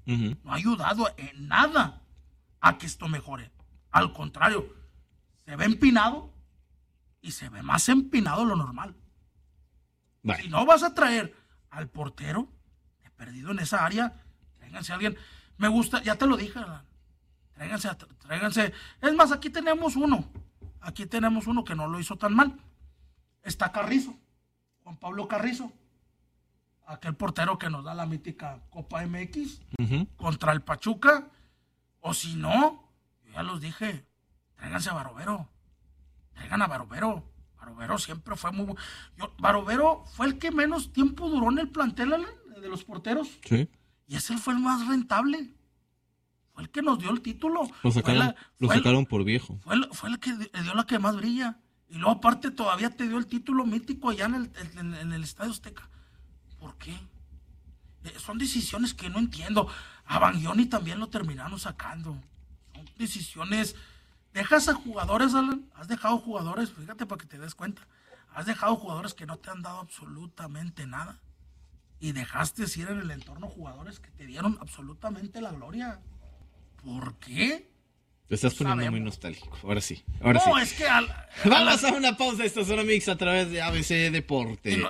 No ha ayudado en nada a que esto mejore. Al contrario, se ve empinado y se ve más empinado de lo normal. Vale. Si no vas a traer al portero, he perdido en esa área, tráiganse a alguien. Me gusta, ya te lo dije, tráiganse. Es más, aquí tenemos uno que no lo hizo tan mal. Está Carrizo, Juan Pablo Carrizo, aquel portero que nos da la mítica Copa MX contra el Pachuca. O si no, yo ya los dije, tráiganse a Barovero. Traigan a Barovero. Barovero siempre fue muy bueno. Barovero fue el que menos tiempo duró en el plantel de los porteros. Sí. Y ese fue el más rentable. Fue el que nos dio el título. Lo sacaron por viejo. Fue el que dio la que más brilla. Y luego aparte todavía te dio el título mítico allá en el Estadio Azteca. ¿Por qué? Son decisiones que no entiendo. A Bangioni también lo terminaron sacando. Son decisiones... Dejas a jugadores, Alan, has dejado jugadores, fíjate para que te des cuenta, has dejado jugadores que no te han dado absolutamente nada y dejaste ir en el entorno jugadores que te dieron absolutamente la gloria. ¿Por qué? Te estás poniendo muy nostálgico, ahora sí. Es que... Vamos a una pausa, esta Zona Mix a través de ABC Deporte.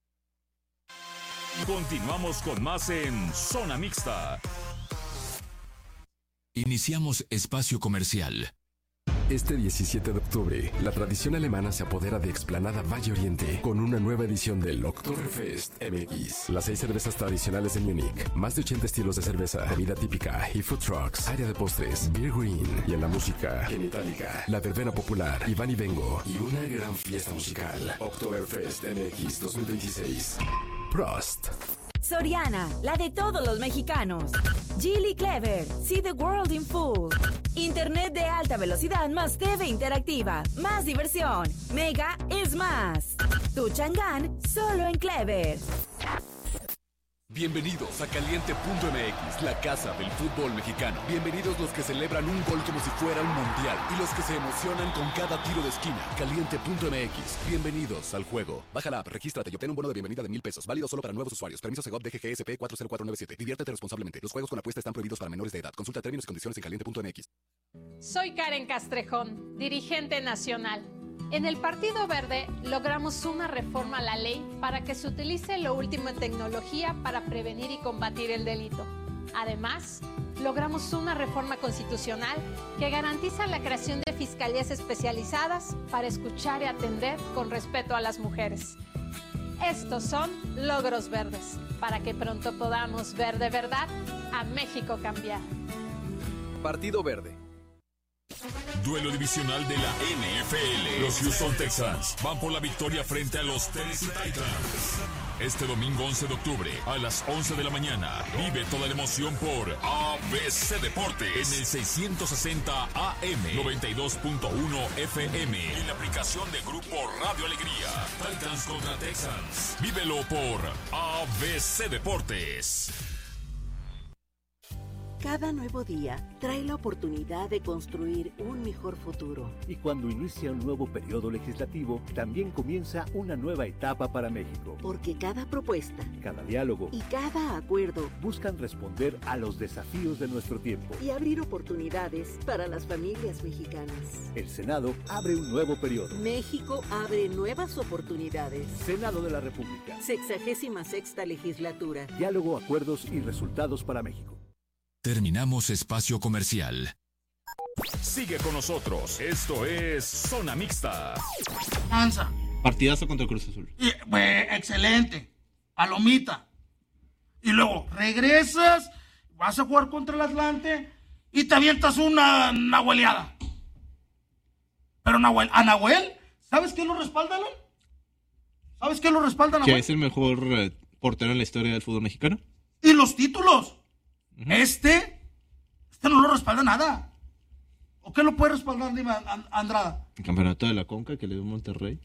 Continuamos con más en Zona Mixta. Iniciamos espacio comercial. Este 17 de octubre, la tradición alemana se apodera de Explanada Valle Oriente con una nueva edición del Oktoberfest MX. Las 6 cervezas tradicionales de Múnich, más de 80 estilos de cerveza, comida típica y food trucks, área de postres, beer green y en la música, Genitalica, la verbena popular, Iván y Vengo y una gran fiesta musical. Oktoberfest MX 2026. Prost. Soriana, la de todos los mexicanos. Geely Clever, see the world in full. Internet de alta velocidad más TV interactiva, más diversión. Mega es más. Tu Chang'an, solo en Clever. Bienvenidos a Caliente.mx, la casa del fútbol mexicano. Bienvenidos los que celebran un gol como si fuera un mundial y los que se emocionan con cada tiro de esquina. Caliente.mx, bienvenidos al juego. Baja la app, regístrate y obtén un bono de bienvenida de $1,000. Válido solo para nuevos usuarios. Permiso Segov DGGSP 40497. Diviértete responsablemente. Los juegos con apuesta están prohibidos para menores de edad. Consulta términos y condiciones en Caliente.mx. Soy Karen Castrejón, dirigente nacional. En el Partido Verde logramos una reforma a la ley para que se utilice lo último en tecnología para prevenir y combatir el delito. Además, logramos una reforma constitucional que garantiza la creación de fiscalías especializadas para escuchar y atender con respeto a las mujeres. Estos son logros verdes, para que pronto podamos ver de verdad a México cambiar. Partido Verde. Duelo divisional de la NFL. Los Houston Texans van por la victoria frente a los Tennessee Titans. Este domingo 11 de octubre a las 11 de la mañana. Vive toda la emoción por ABC Deportes en el 660 AM, 92.1 FM y la aplicación de Grupo Radio Alegría. Titans contra Texans. Vívelo por ABC Deportes. Cada nuevo día trae la oportunidad de construir un mejor futuro. Y cuando inicia un nuevo periodo legislativo, también comienza una nueva etapa para México. Porque cada propuesta, cada diálogo y cada acuerdo buscan responder a los desafíos de nuestro tiempo y abrir oportunidades para las familias mexicanas. El Senado abre un nuevo periodo. México abre nuevas oportunidades. Senado de la República. 66ª legislatura. Diálogo, acuerdos y resultados para México. Terminamos espacio comercial. Sigue con nosotros. Esto es Zona Mixta. Lanza. Partidazo contra Cruz Azul. Excelente. Palomita. Y luego regresas, vas a jugar contra el Atlante y te avientas una nahueleada. Pero a Nahuel, ¿sabes quién lo respalda, Alan? ¿Sabes quién lo respalda, Nahuel? Que es el mejor portero en la historia del fútbol mexicano. Y los títulos. Este no lo respalda nada. ¿O qué lo puede respaldar, dime, Andrada? El campeonato de la Conca que le dio Monterrey.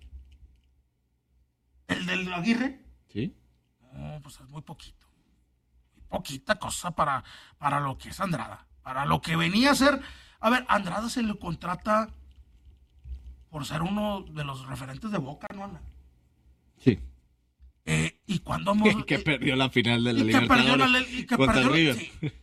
¿El del Aguirre? Sí. No, pues es muy poquito. Muy poquita cosa para lo que es Andrada. Para lo que venía a ser. A ver, Andrada se le contrata por ser uno de los referentes de Boca, ¿no, Ana? Sí. Y cuando que perdió la final de la Libertadores contra River.